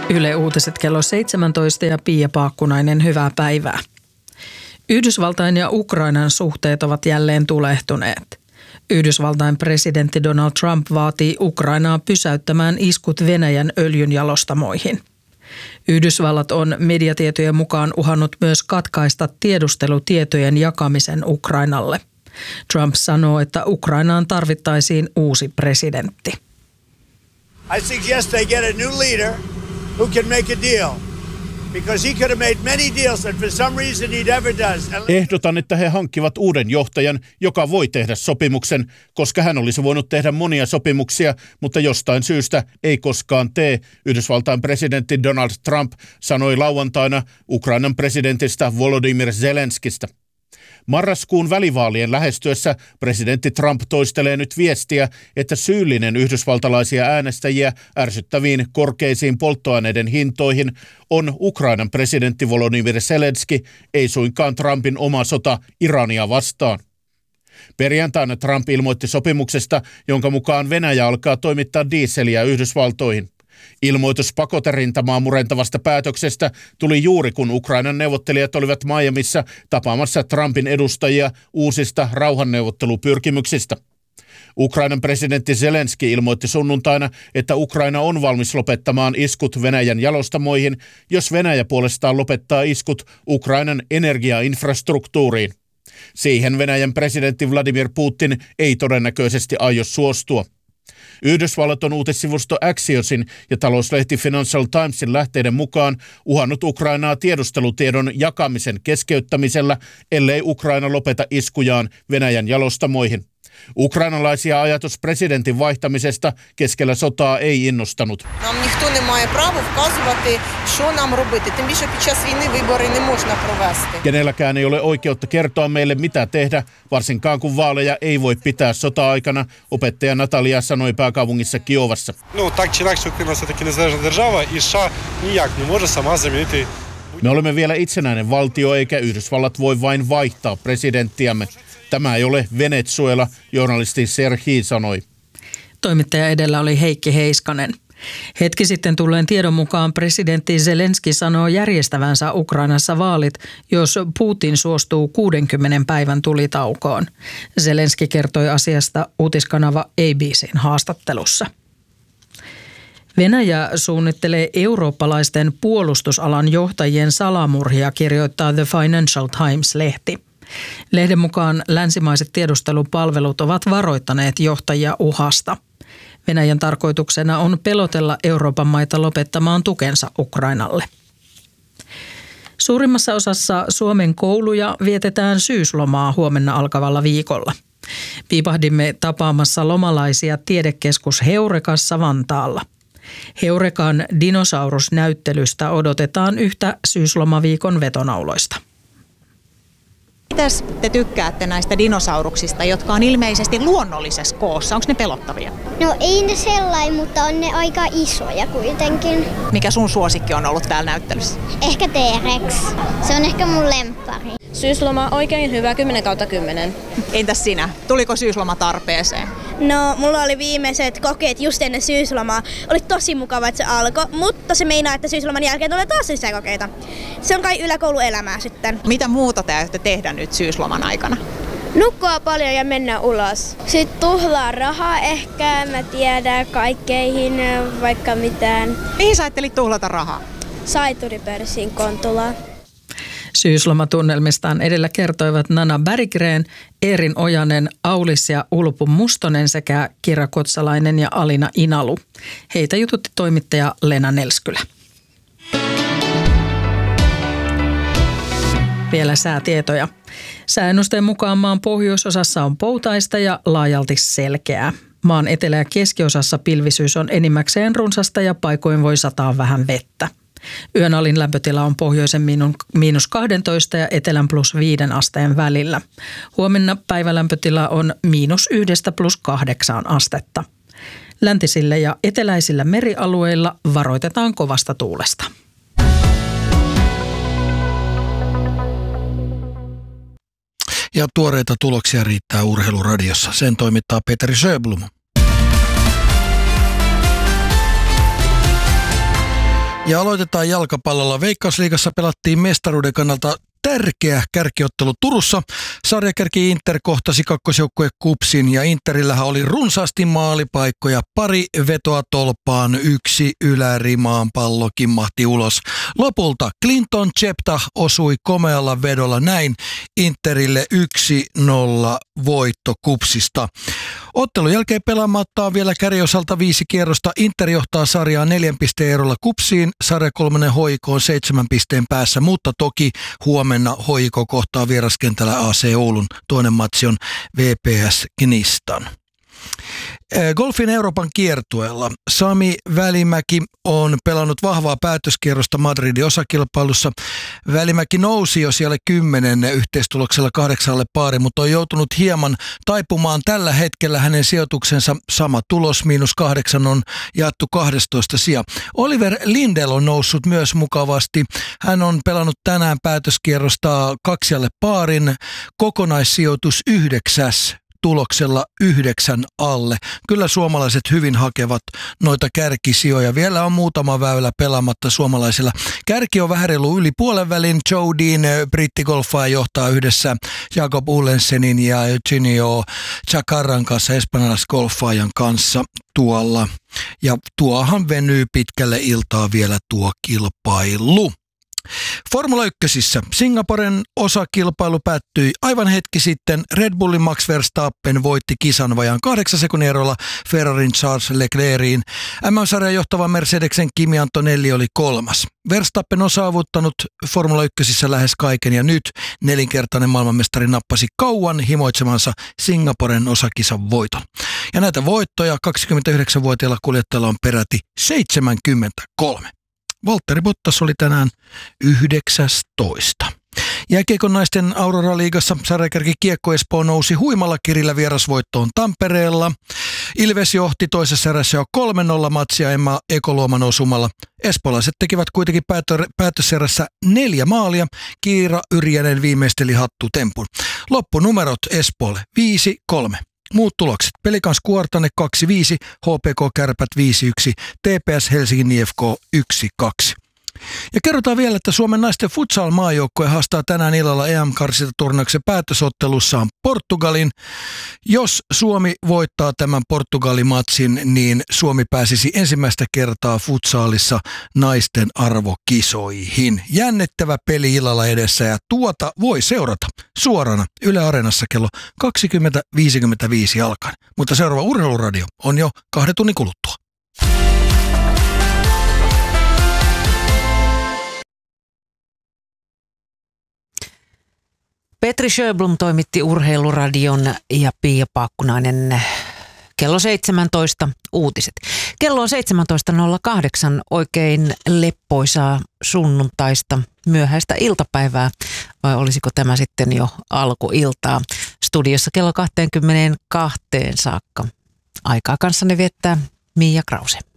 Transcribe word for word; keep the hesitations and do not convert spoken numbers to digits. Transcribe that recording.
Yle Uutiset kello seitsemäntoista ja Pia Paakkunainen, hyvää päivää. Yhdysvaltain ja Ukrainan suhteet ovat jälleen tulehtuneet. Yhdysvaltain presidentti Donald Trump vaatii Ukrainaa pysäyttämään iskut Venäjän öljynjalostamoihin. Yhdysvallat on mediatietojen mukaan uhannut myös katkaista tiedustelutietojen jakamisen Ukrainalle. Trump sanoo, että Ukrainaan tarvittaisiin uusi presidentti. I suggest they get a new leader who can make a deal. Because he could have made many deals and for some reason he never does. Ehdotan, että he hankkivat uuden johtajan, joka voi tehdä sopimuksen, koska hän olisi voinut tehdä monia sopimuksia, mutta jostain syystä ei koskaan tee. Yhdysvaltain presidentti Donald Trump sanoi lauantaina Ukrainan presidentistä Volodymyr Zelenskistä. Marraskuun välivaalien lähestyessä presidentti Trump toistelee nyt viestiä, että syyllinen yhdysvaltalaisia äänestäjiä ärsyttäviin korkeisiin polttoaineiden hintoihin on Ukrainan presidentti Volodymyr Zelenski, ei suinkaan Trumpin oma sota Irania vastaan. Perjantaina Trump ilmoitti sopimuksesta, jonka mukaan Venäjä alkaa toimittaa diiseliä Yhdysvaltoihin. Ilmoitus pakoterintamaa murentavasta päätöksestä tuli juuri kun Ukrainan neuvottelijat olivat Miamissa tapaamassa Trumpin edustajia uusista rauhanneuvottelupyrkimyksistä. Ukrainan presidentti Zelenski ilmoitti sunnuntaina, että Ukraina on valmis lopettamaan iskut Venäjän jalostamoihin, jos Venäjä puolestaan lopettaa iskut Ukrainan energiainfrastruktuuriin. Siihen Venäjän presidentti Vladimir Putin ei todennäköisesti aio suostua. Yhdysvallat on uutissivusto Axiosin ja talouslehti Financial Timesin lähteiden mukaan uhannut Ukrainaa tiedustelutiedon jakamisen keskeyttämisellä, ellei Ukraina lopeta iskujaan Venäjän jalostamoihin. Ukrainalaisia ajatus presidentin vaihtamisesta keskellä sotaa ei innostanut. Kenelläkään ei ole oikeutta kertoa meille mitä tehdä, varsinkaan kun vaaleja ei voi pitää sota-aikana, opettaja Natalia sanoi pääkaupungissa Kiovassa. No, tak czy inaczej Ukraina on niezależna держава i S A nijak nie może sama zamienić. Me olemme vielä itsenäinen valtio eikä Yhdysvallat voi vain vaihtaa presidenttiämme. Tämä ei ole Venezuela, journalisti Serhi sanoi. Toimittaja edellä oli Heikki Heiskanen. Hetki sitten tulleen tiedon mukaan presidentti Zelenski sanoo järjestävänsä Ukrainassa vaalit, jos Putin suostuu kuudenkymmenen päivän tulitaukoon. Zelenski kertoi asiasta uutiskanava A B C:n haastattelussa. Venäjä suunnittelee eurooppalaisten puolustusalan johtajien salamurhia, kirjoittaa The Financial Times-lehti. Lehden mukaan länsimaiset tiedustelupalvelut ovat varoittaneet johtajia uhasta. Venäjän tarkoituksena on pelotella Euroopan maita lopettamaan tukensa Ukrainalle. Suurimmassa osassa Suomen kouluja vietetään syyslomaa huomenna alkavalla viikolla. Piipahdimme tapaamassa lomalaisia tiedekeskus Heurekassa Vantaalla. Heurekan dinosaurusnäyttelystä odotetaan yhtä syyslomaviikon vetonauloista. Mitäs te tykkäätte näistä dinosauruksista, jotka on ilmeisesti luonnollisessa koossa? Onko ne pelottavia? No ei ne sellainen, mutta on ne aika isoja kuitenkin. Mikä sun suosikki on ollut täällä näyttelyssä? Ehkä T-Rex. Se on ehkä mun lemppari. Syysloma oikein hyvä, kymmenen kautta kymmenen. Entäs sinä? Tuliko syysloma tarpeeseen? No, mulla oli viimeiset kokeet just ennen syyslomaa. Oli tosi mukava, että se alkoi, mutta se meinaa, että syysloman jälkeen tulee taas lisää kokeita. Se on kai yläkouluelämää sitten. Mitä muuta te aiotte tehdä nyt syysloman aikana? Nukkua paljon ja mennä ulos. Sitten tuhlaa rahaa ehkä, mä tiedän kaikkeihin, vaikka mitään. Mihin sä ajattelit tuhlata rahaa? Saituripörssin Kontulaan. Syyslomatunnelmistaan edellä kertoivat Nana Berggren, Eerin Ojanen, Aulis ja Ulpu Mustonen sekä Kira Kotsalainen ja Alina Inalu. Heitä jututti toimittaja Lena Nelskylä. Vielä säätietoja. Sääennusteen mukaan maan pohjoisosassa on poutaista ja laajalti selkeää. Maan etelä- ja keskiosassa pilvisyys on enimmäkseen runsasta ja paikoin voi sataa vähän vettä. Yön alin lämpötila on pohjoisen miinus kaksitoista ja etelän plus viiden asteen välillä. Huomenna päivälämpötila on miinus yhdestä plus kahdeksaan astetta. Läntisillä ja eteläisillä merialueilla varoitetaan kovasta tuulesta. Ja tuoreita tuloksia riittää Urheiluradiossa. Sen toimittaa Petri Sjöblom. Ja aloitetaan jalkapallolla. Veikkausliigassa pelattiin mestaruuden kannalta tärkeä kärkiottelu Turussa. Sarjakärki Inter kohtasi kakkosjoukkue KuPSin ja Interillähän oli runsaasti maalipaikkoja. Pari vetoa tolpaan, yksi ylärimaan, pallo kimmahti ulos. Lopulta Clinton Chepta osui komealla vedolla, näin Interille yksi nolla voitto KuPSista. Ottelun jälkeen pelaamatta on vielä kärjiosalta viisi kierrosta. Inter johtaa sarjaa neljän pisteen erolla KuPSiin. Sarja kolmonen H I K on seitsemän pisteen päässä, mutta toki huomenna H I K kohtaa vieraskentällä A C Oulun. Toinen matsi on V P S Gnistan. Golfin Euroopan kiertueella Sami Välimäki on pelannut vahvaa päätöskierrosta Madridin osakilpailussa. Välimäki nousi jo siellä kymmenen yhteistuloksella kahdeksalle paari, mutta on joutunut hieman taipumaan tällä hetkellä. Hänen sijoituksensa sama tulos, miinus kahdeksan, on jaettu kahdestoista sija. Oliver Lindell on noussut myös mukavasti. Hän on pelannut tänään päätöskierrosta kaksialle paarin, kokonaissijoitus yhdeksäs tuloksella yhdeksän alle. Kyllä suomalaiset hyvin hakevat noita kärkisijoja. Vielä on muutama väylä pelaamatta suomalaisilla. Kärki on vähän reilu yli puolen välin. Joe Dean, brittigolfaaja, johtaa yhdessä Jakob Ullensenin ja Eugenio Chacarran kanssa, espanjalaisgolfaajan kanssa tuolla. Ja tuohan venyy pitkälle iltaa vielä tuo kilpailu. Formula ykkösissä Singaporen osakilpailu päättyi aivan hetki sitten. Red Bullin Max Verstappen voitti kisan vajaan kahdeksan sekunnin erolla Ferrarin Charles Leclercin. M M-sarjan johtava Mercedesen Kimi Antonelli oli kolmas. Verstappen on saavuttanut Formula ykkösissä lähes kaiken ja nyt nelinkertainen maailmanmestari nappasi kauan himoitsemansa Singaporen osakisan voiton. Ja näitä voittoja kaksikymmentäyhdeksänvuotiailla kuljettajalla on peräti seitsemänkymmentäkolme. Valtteri Bottas oli tänään yhdeksästoista. Jääkiekon naisten Aurora-liigassa sarjakärki Kiekko Espoo nousi huimalla kirillä vierasvoittoon Tampereella. Ilves johti toisessa erässä jo kolme nolla matsia Emma Ekoluoman osumalla. Espoolaiset tekivät kuitenkin päätöserässä neljä maalia. Kiira Yrjänen viimeisteli hattutempun. Loppunumerot Espoolle viisi kolme. Muut tulokset: Pelikans Kuortane kaksi viisi, H P K Kärpät viisi yksi, T P S Helsingin I F K yksi kaksi. Ja kerrotaan vielä, että Suomen naisten futsal-maajoukkue haastaa tänään illalla E M-karsintaturnauksen päätösottelussaan Portugalin. Jos Suomi voittaa tämän Portugali-matsin, niin Suomi pääsisi ensimmäistä kertaa futsaalissa naisten arvokisoihin. Jännittävä peli illalla edessä ja tuota voi seurata suorana Yle Areenassa kello kaksikymmentä viisikymmentäviisi alkaen. Mutta seuraava Urheiluradio on jo kahden tunnin kuluttua. Petri Sjöblom toimitti Urheiluradion ja Pia Paakkunainen kello seitsemäntoista uutiset. Kello on seitsemäntoista nolla kahdeksan, oikein leppoisaa sunnuntaista myöhäistä iltapäivää, vai olisiko tämä sitten jo alkuiltaa? Studiossa kello kaksikymmentäkaksi saakka. Aikaa kanssanne viettää Mia Krause.